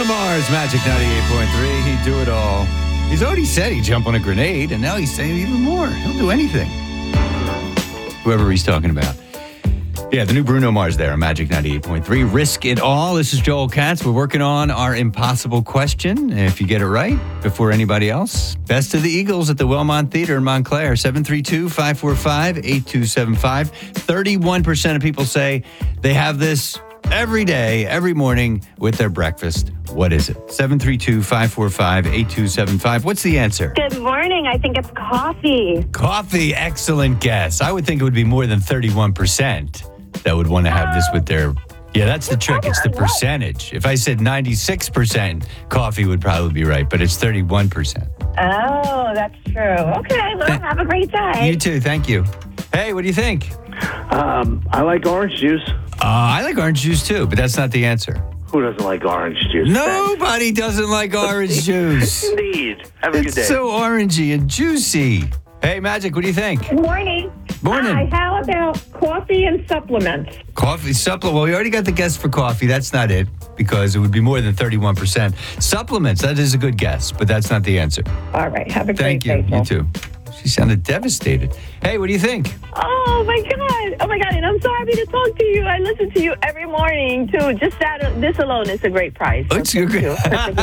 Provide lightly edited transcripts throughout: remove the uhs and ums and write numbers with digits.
Bruno Mars, Magic 98.3. He'd do it all. He's already said he'd jump on a grenade, and now he's saying even more. He'll do anything. Whoever he's talking about. Yeah, the new Bruno Mars there on Magic 98.3. Risk It All. This is Joel Katz. We're working on our impossible question. If you get it right before anybody else, Best of the Eagles at the Wellmont Theater in Montclair. 732-545-8275. 31% of people say they have this every day, every morning with their breakfast. What is it? 732-545-8275. What's the answer? Good morning. I think it's coffee. Coffee. Excellent guess. I would think it would be more than 31% that would want to have this with their... Yeah, that's the trick. It's the percentage. If I said 96%, coffee would probably be right, but it's 31%. Oh, that's true. Okay, well, have a great day. You too. Thank you. Hey, what do you think? I like orange juice. I like orange juice too, but that's not the answer. Who doesn't like orange juice? Nobody doesn't like orange juice. Indeed. Have a good day. It's so orangey and juicy. Hey, Magic, what do you think? Good morning. Morning. Hi, how about coffee and supplements? Coffee supplement. Well, we already got the guess for coffee. That's not it, because it would be more than 31%. Supplements, that is a good guess, but that's not the answer. All right, have a Thank great you. day. You too. She sounded devastated. Hey, what do you think? Oh, my God. Oh, my God. And I'm so happy to talk to you. I listen to you every morning, too. Just this alone is a great prize. It's a great...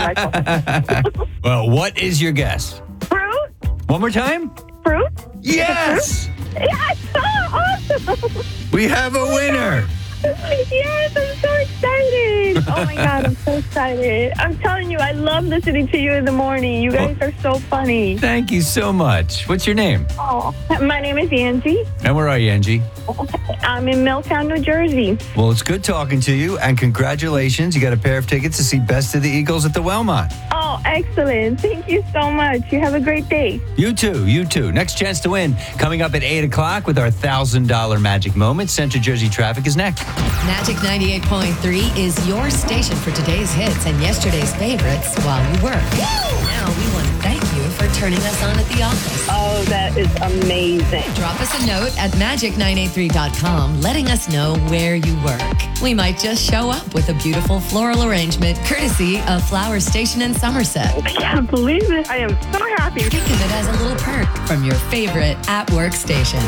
Well, what is your guess? Fruit? One more time? Fruit? Yes! Yes! Oh, awesome! We have a winner! Yes, I'm so excited. Oh, my God, I'm so excited. I'm telling you, I love listening to you in the morning. You guys are so funny. Thank you so much. What's your name? Oh, my name is Angie. And where are you, Angie? I'm in Milltown, New Jersey. Well, it's good talking to you, and congratulations. You got a pair of tickets to see Best of the Eagles at the Wellmont. Oh, excellent. Thank you so much. You have a great day. You too. You too. Next chance to win coming up at 8 o'clock with our $1,000 Magic Moment. Central Jersey Traffic is next. Magic 98.3 is your station for today's hits and yesterday's favorites while you work. Now we want to thank you for turning us on at the office. Oh, that is amazing. Drop us a note at magic983.com letting us know where you work. We might just show up with a beautiful floral arrangement courtesy of Flower Station in Somerset. I can't believe it. I am so happy. Think of it as a little perk from your favorite at-work station.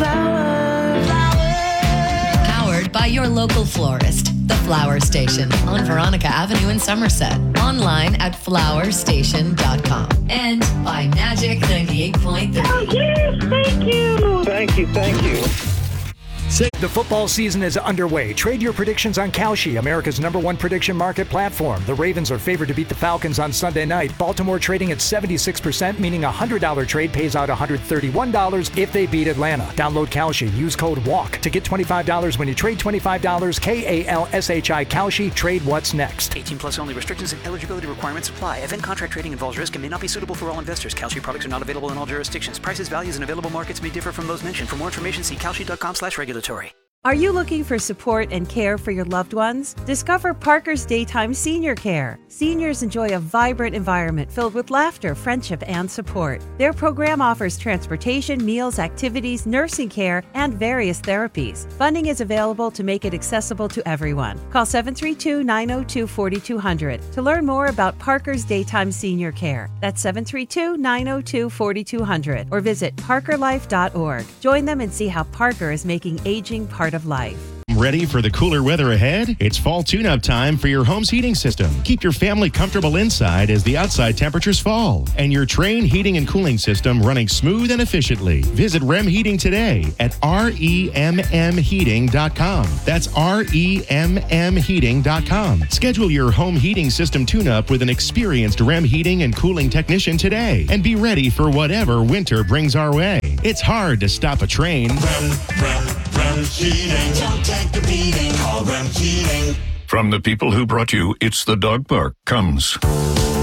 Powered by your local florist, The Flower Station on Veronica Avenue in Somerset. Online at flowerstation.com. And by Magic 98.3. Oh, yes, thank you. Thank you. The football season is underway. Trade your predictions on Kalshi, America's #1 prediction market platform. The Ravens are favored to beat the Falcons on Sunday night. Baltimore trading at 76%, meaning a $100 trade pays out $131 if they beat Atlanta. Download Kalshi. Use code WALK to get $25 when you trade $25. KALSHI Kalshi. Trade what's next. 18 plus only. Restrictions and eligibility requirements apply. Event contract trading involves risk and may not be suitable for all investors. Kalshi products are not available in all jurisdictions. Prices, values, and available markets may differ from those mentioned. For more information, see kalshi.com/regulatory. Are you looking for support and care for your loved ones? Discover Parker's Daytime Senior Care. Seniors enjoy a vibrant environment filled with laughter, friendship, and support. Their program offers transportation, meals, activities, nursing care, and various therapies. Funding is available to make it accessible to everyone. Call 732-902-4200 to learn more about Parker's Daytime Senior Care. That's 732-902-4200 or visit parkerlife.org. Join them and see how Parker is making aging part of life. Ready for the cooler weather ahead? It's fall tune-up time for your home's heating system. Keep your family comfortable inside as the outside temperatures fall. And your Trane heating and cooling system running smooth and efficiently. Visit REM Heating today at REMMheating.com. That's REMMheating.com. Schedule your home heating system tune-up with an experienced REM heating and cooling technician today. And be ready for whatever winter brings our way. It's hard to stop a train. REM Heating. Don't take the beating. Call REM Heating. From the people who brought you It's the Dog Park comes